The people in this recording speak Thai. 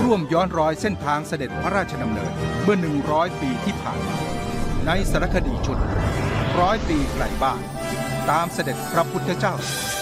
ร่วมย้อนรอยเส้นทางเสด็จพระราชดำเนินเมื่อ100 ปีที่ผ่านมาในสารคดีชุด100 ปีไกลบ้านตามเสด็จพระพุทธเจ้า